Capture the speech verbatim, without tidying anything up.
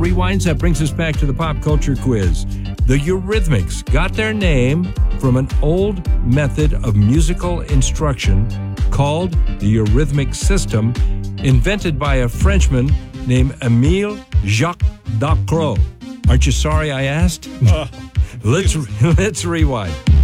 Rewinds, that brings us back to the pop culture quiz. The Eurythmics got their name from an old method of musical instruction called the Eurythmic system, invented by a Frenchman named Émile Jacques Dalcroze. Aren't you sorry I asked? Uh, let's let's rewind.